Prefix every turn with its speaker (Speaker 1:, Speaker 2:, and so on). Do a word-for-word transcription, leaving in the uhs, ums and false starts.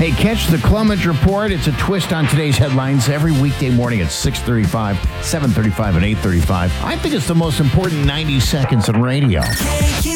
Speaker 1: Hey, catch the Clemens Report. It's a twist on today's headlines every weekday morning at six thirty-five, seven thirty-five, and eight thirty-five. I think it's the most important ninety seconds in radio.